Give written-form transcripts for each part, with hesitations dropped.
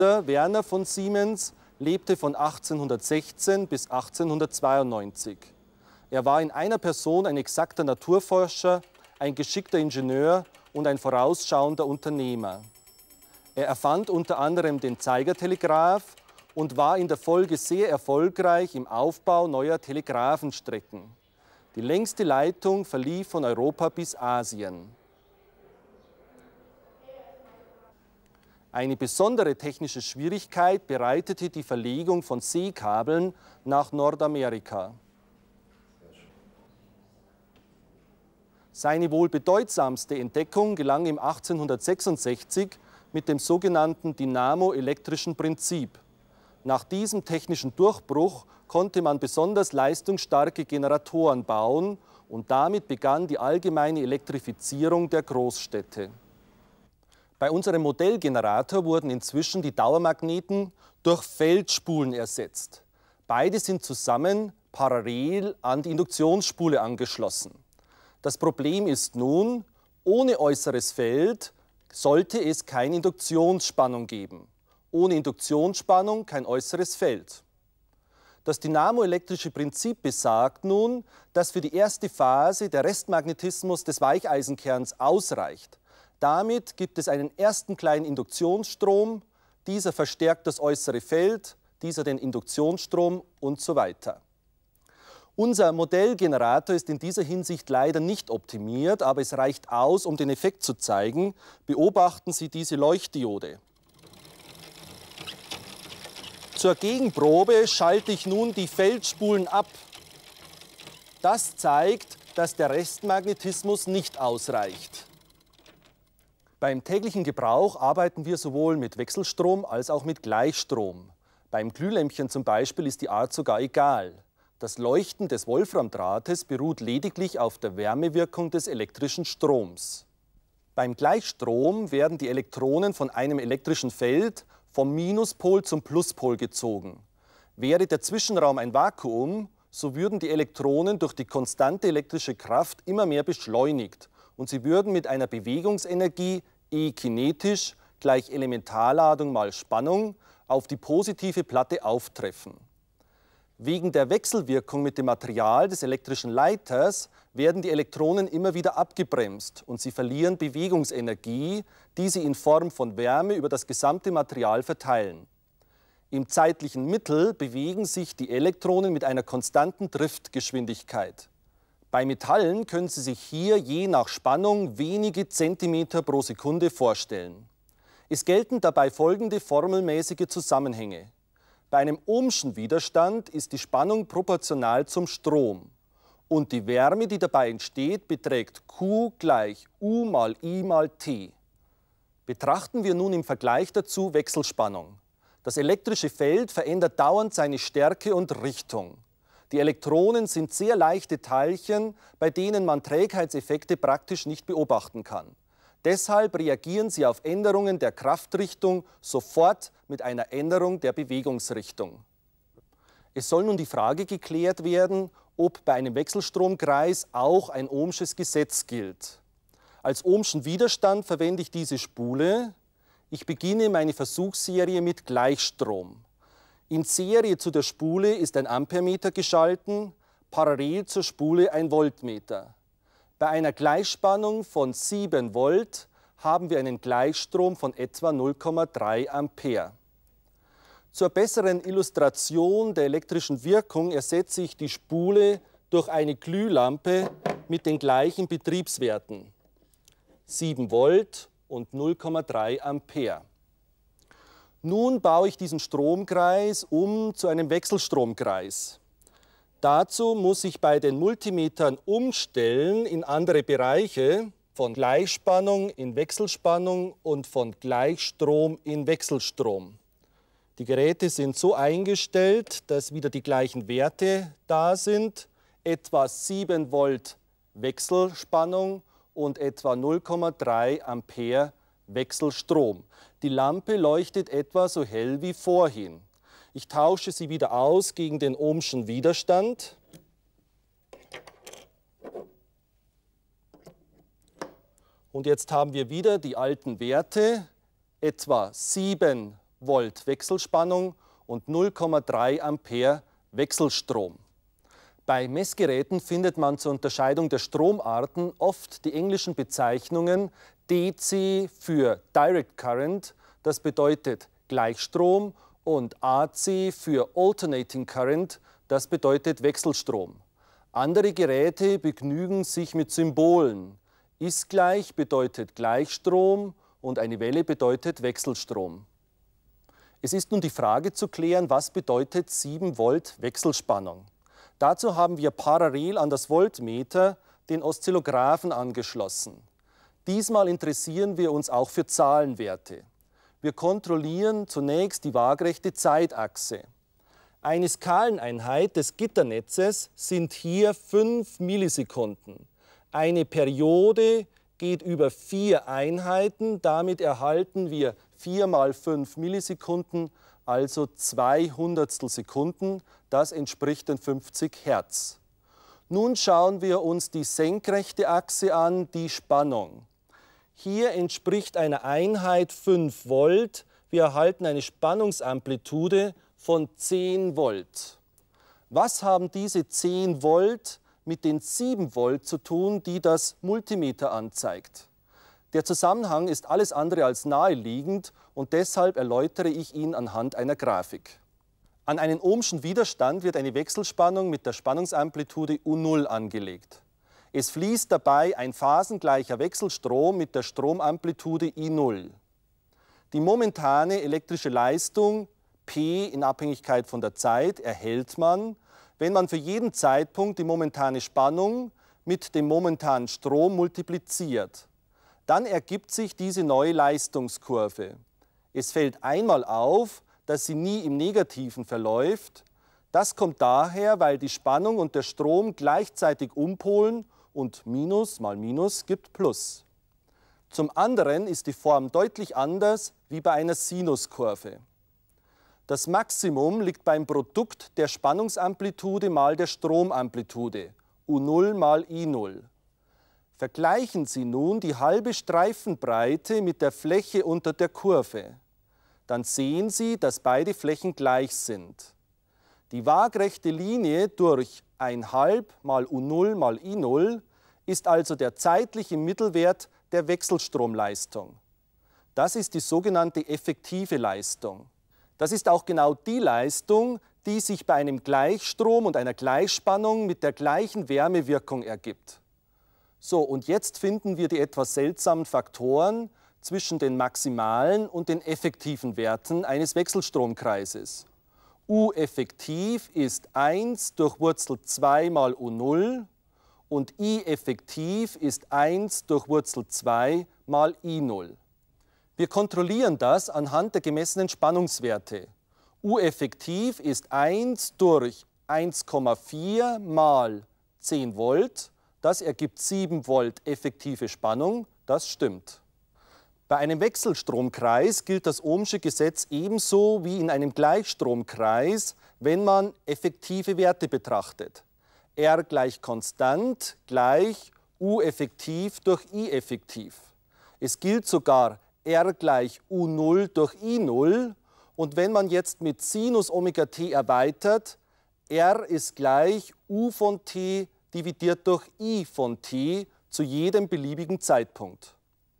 Werner von Siemens lebte von 1816 bis 1892. Er war in einer Person ein exakter Naturforscher, ein geschickter Ingenieur und ein vorausschauender Unternehmer. Er erfand unter anderem den Zeigertelegraph und war in der Folge sehr erfolgreich im Aufbau neuer Telegraphenstrecken. Die längste Leitung verlief von Europa bis Asien. Eine besondere technische Schwierigkeit bereitete die Verlegung von Seekabeln nach Nordamerika. Seine wohl bedeutsamste Entdeckung gelang ihm 1866 mit dem sogenannten dynamoelektrischen Prinzip. Nach diesem technischen Durchbruch konnte man besonders leistungsstarke Generatoren bauen und damit begann die allgemeine Elektrifizierung der Großstädte. Bei unserem Modellgenerator wurden inzwischen die Dauermagneten durch Feldspulen ersetzt. Beide sind zusammen parallel an die Induktionsspule angeschlossen. Das Problem ist nun, ohne äußeres Feld sollte es keine Induktionsspannung geben. Ohne Induktionsspannung kein äußeres Feld. Das dynamoelektrische Prinzip besagt nun, dass für die erste Phase der Restmagnetismus des Weicheisenkerns ausreicht. Damit gibt es einen ersten kleinen Induktionsstrom, dieser verstärkt das äußere Feld, dieser den Induktionsstrom und so weiter. Unser Modellgenerator ist in dieser Hinsicht leider nicht optimiert, aber es reicht aus, um den Effekt zu zeigen. Beobachten Sie diese Leuchtdiode. Zur Gegenprobe schalte ich nun die Feldspulen ab. Das zeigt, dass der Restmagnetismus nicht ausreicht. Beim täglichen Gebrauch arbeiten wir sowohl mit Wechselstrom als auch mit Gleichstrom. Beim Glühlämpchen zum Beispiel ist die Art sogar egal. Das Leuchten des Wolframdrahtes beruht lediglich auf der Wärmewirkung des elektrischen Stroms. Beim Gleichstrom werden die Elektronen von einem elektrischen Feld vom Minuspol zum Pluspol gezogen. Wäre der Zwischenraum ein Vakuum, so würden die Elektronen durch die konstante elektrische Kraft immer mehr beschleunigt und sie würden mit einer Bewegungsenergie E kinetisch gleich Elementarladung mal Spannung auf die positive Platte auftreffen. Wegen der Wechselwirkung mit dem Material des elektrischen Leiters werden die Elektronen immer wieder abgebremst und sie verlieren Bewegungsenergie, die sie in Form von Wärme über das gesamte Material verteilen. Im zeitlichen Mittel bewegen sich die Elektronen mit einer konstanten Driftgeschwindigkeit. Bei Metallen können Sie sich hier je nach Spannung wenige Zentimeter pro Sekunde vorstellen. Es gelten dabei folgende formelmäßige Zusammenhänge. Bei einem Ohmschen Widerstand ist die Spannung proportional zum Strom und die Wärme, die dabei entsteht, beträgt Q gleich U mal I mal T. Betrachten wir nun im Vergleich dazu Wechselspannung. Das elektrische Feld verändert dauernd seine Stärke und Richtung. Die Elektronen sind sehr leichte Teilchen, bei denen man Trägheitseffekte praktisch nicht beobachten kann. Deshalb reagieren sie auf Änderungen der Kraftrichtung sofort mit einer Änderung der Bewegungsrichtung. Es soll nun die Frage geklärt werden, ob bei einem Wechselstromkreis auch ein Ohmsches Gesetz gilt. Als Ohmschen Widerstand verwende ich diese Spule. Ich beginne meine Versuchsserie mit Gleichstrom. In Serie zu der Spule ist ein Ampermeter geschalten, parallel zur Spule ein Voltmeter. Bei einer Gleichspannung von 7 Volt haben wir einen Gleichstrom von etwa 0,3 Ampere. Zur besseren Illustration der elektrischen Wirkung ersetze ich die Spule durch eine Glühlampe mit den gleichen Betriebswerten. 7 Volt und 0,3 Ampere. Nun baue ich diesen Stromkreis um zu einem Wechselstromkreis. Dazu muss ich bei den Multimetern umstellen in andere Bereiche, von Gleichspannung in Wechselspannung und von Gleichstrom in Wechselstrom. Die Geräte sind so eingestellt, dass wieder die gleichen Werte da sind, etwa 7 Volt Wechselspannung und etwa 0,3 Ampere Wechselstrom. Die Lampe leuchtet etwa so hell wie vorhin. Ich tausche sie wieder aus gegen den Ohmschen Widerstand. Und jetzt haben wir wieder die alten Werte, etwa 7 Volt Wechselspannung und 0,3 Ampere Wechselstrom. Bei Messgeräten findet man zur Unterscheidung der Stromarten oft die englischen Bezeichnungen DC für Direct Current, das bedeutet Gleichstrom, und AC für Alternating Current, das bedeutet Wechselstrom. Andere Geräte begnügen sich mit Symbolen. Ist gleich bedeutet Gleichstrom und eine Welle bedeutet Wechselstrom. Es ist nun die Frage zu klären, was bedeutet 7 Volt Wechselspannung. Dazu haben wir parallel an das Voltmeter den Oszillographen angeschlossen. Diesmal interessieren wir uns auch für Zahlenwerte. Wir kontrollieren zunächst die waagrechte Zeitachse. Eine Skaleneinheit des Gitternetzes sind hier 5 Millisekunden. Eine Periode geht über 4 Einheiten, damit erhalten wir 4 mal 5 Millisekunden, also 200 Sekunden, das entspricht den 50 Hertz. Nun schauen wir uns die senkrechte Achse an, die Spannung. Hier entspricht eine Einheit 5 Volt, wir erhalten eine Spannungsamplitude von 10 Volt. Was haben diese 10 Volt mit den 7 Volt zu tun, die das Multimeter anzeigt? Der Zusammenhang ist alles andere als naheliegend und deshalb erläutere ich ihn anhand einer Grafik. An einen ohmschen Widerstand wird eine Wechselspannung mit der Spannungsamplitude U0 angelegt. Es fließt dabei ein phasengleicher Wechselstrom mit der Stromamplitude I0. Die momentane elektrische Leistung P in Abhängigkeit von der Zeit erhält man, wenn man für jeden Zeitpunkt die momentane Spannung mit dem momentanen Strom multipliziert. Dann ergibt sich diese neue Leistungskurve. Es fällt einmal auf, dass sie nie im Negativen verläuft. Das kommt daher, weil die Spannung und der Strom gleichzeitig umpolen und Minus mal Minus gibt Plus. Zum anderen ist die Form deutlich anders wie bei einer Sinuskurve. Das Maximum liegt beim Produkt der Spannungsamplitude mal der Stromamplitude, U0 mal I0. Vergleichen Sie nun die halbe Streifenbreite mit der Fläche unter der Kurve. Dann sehen Sie, dass beide Flächen gleich sind. Die waagrechte Linie durch 1/2 mal U0 mal I0 ist also der zeitliche Mittelwert der Wechselstromleistung. Das ist die sogenannte effektive Leistung. Das ist auch genau die Leistung, die sich bei einem Gleichstrom und einer Gleichspannung mit der gleichen Wärmewirkung ergibt. So, und jetzt finden wir die etwas seltsamen Faktoren zwischen den maximalen und den effektiven Werten eines Wechselstromkreises. U effektiv ist 1 durch Wurzel 2 mal U0 und I effektiv ist 1 durch Wurzel 2 mal I0. Wir kontrollieren das anhand der gemessenen Spannungswerte. U effektiv ist 1 durch 1,4 mal 10 Volt. Das ergibt 7 Volt effektive Spannung. Das stimmt. Bei einem Wechselstromkreis gilt das Ohmsche Gesetz ebenso wie in einem Gleichstromkreis, wenn man effektive Werte betrachtet. R gleich konstant gleich U effektiv durch I effektiv. Es gilt sogar R gleich U0 durch I0 und wenn man jetzt mit Sinus Omega t erweitert, R ist gleich U von t dividiert durch I von t zu jedem beliebigen Zeitpunkt.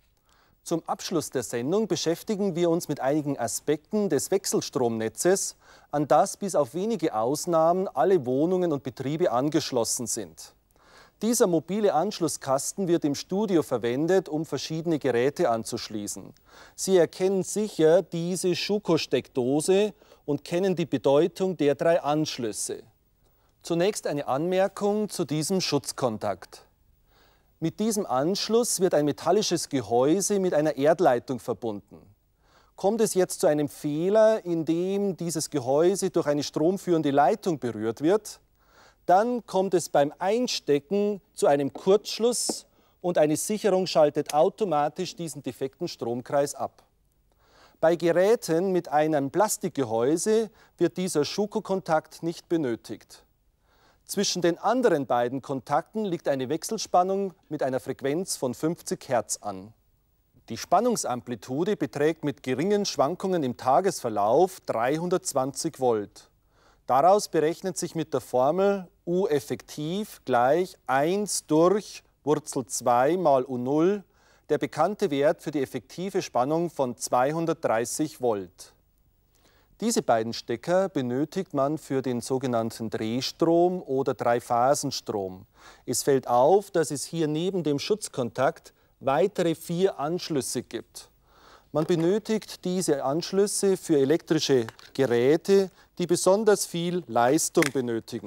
Zum Abschluss der Sendung beschäftigen wir uns mit einigen Aspekten des Wechselstromnetzes, an das bis auf wenige Ausnahmen alle Wohnungen und Betriebe angeschlossen sind. Dieser mobile Anschlusskasten wird im Studio verwendet, um verschiedene Geräte anzuschließen. Sie erkennen sicher diese Schuko-Steckdose und kennen die Bedeutung der 3 Anschlüsse. Zunächst eine Anmerkung zu diesem Schutzkontakt. Mit diesem Anschluss wird ein metallisches Gehäuse mit einer Erdleitung verbunden. Kommt es jetzt zu einem Fehler, in dem dieses Gehäuse durch eine stromführende Leitung berührt wird, dann kommt es beim Einstecken zu einem Kurzschluss und eine Sicherung schaltet automatisch diesen defekten Stromkreis ab. Bei Geräten mit einem Plastikgehäuse wird dieser Schuko-Kontakt nicht benötigt. Zwischen den anderen beiden Kontakten liegt eine Wechselspannung mit einer Frequenz von 50 Hertz an. Die Spannungsamplitude beträgt mit geringen Schwankungen im Tagesverlauf 320 Volt. Daraus berechnet sich mit der Formel U effektiv gleich 1 durch Wurzel 2 mal U0 der bekannte Wert für die effektive Spannung von 230 Volt. Diese beiden Stecker benötigt man für den sogenannten Drehstrom oder Dreiphasenstrom. Es fällt auf, dass es hier neben dem Schutzkontakt weitere 4 Anschlüsse gibt. Man benötigt diese Anschlüsse für elektrische Geräte, die besonders viel Leistung benötigen.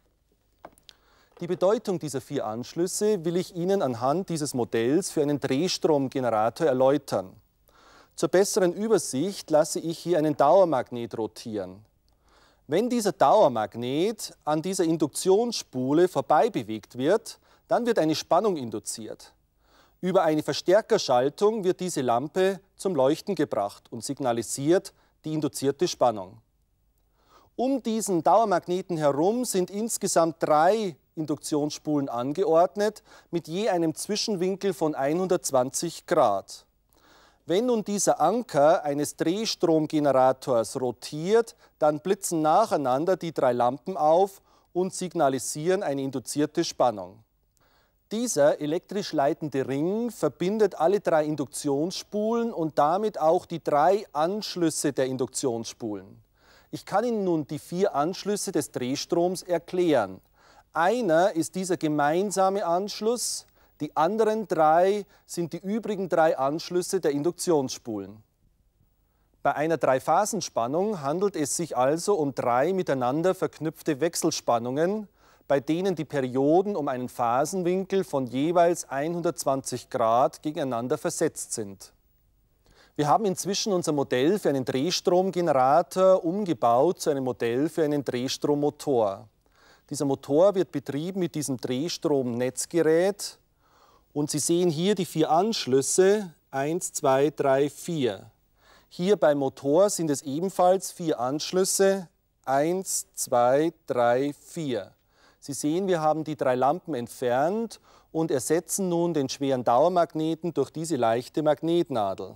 Die Bedeutung dieser 4 Anschlüsse will ich Ihnen anhand dieses Modells für einen Drehstromgenerator erläutern. Zur besseren Übersicht lasse ich hier einen Dauermagnet rotieren. Wenn dieser Dauermagnet an dieser Induktionsspule vorbei bewegt wird, dann wird eine Spannung induziert. Über eine Verstärkerschaltung wird diese Lampe zum Leuchten gebracht und signalisiert die induzierte Spannung. Um diesen Dauermagneten herum sind insgesamt 3 Induktionsspulen angeordnet, mit je einem Zwischenwinkel von 120 Grad. Wenn nun dieser Anker eines Drehstromgenerators rotiert, dann blitzen nacheinander die 3 Lampen auf und signalisieren eine induzierte Spannung. Dieser elektrisch leitende Ring verbindet alle 3 Induktionsspulen und damit auch die 3 Anschlüsse der Induktionsspulen. Ich kann Ihnen nun die 4 Anschlüsse des Drehstroms erklären. Einer ist dieser gemeinsame Anschluss, die anderen 3 sind die übrigen 3 Anschlüsse der Induktionsspulen. Bei einer Dreiphasenspannung handelt es sich also um 3 miteinander verknüpfte Wechselspannungen, bei denen die Perioden um einen Phasenwinkel von jeweils 120 Grad gegeneinander versetzt sind. Wir haben inzwischen unser Modell für einen Drehstromgenerator umgebaut zu einem Modell für einen Drehstrommotor. Dieser Motor wird betrieben mit diesem Drehstromnetzgerät und Sie sehen hier die 4 Anschlüsse, 1, 2, 3, 4. Hier beim Motor sind es ebenfalls 4 Anschlüsse, 1, 2, 3, 4. Sie sehen, wir haben die 3 Lampen entfernt und ersetzen nun den schweren Dauermagneten durch diese leichte Magnetnadel.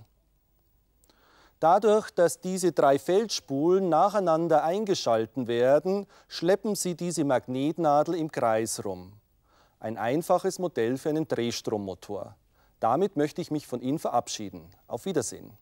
Dadurch, dass diese 3 Feldspulen nacheinander eingeschalten werden, schleppen Sie diese Magnetnadel im Kreis rum. Ein einfaches Modell für einen Drehstrommotor. Damit möchte ich mich von Ihnen verabschieden. Auf Wiedersehen.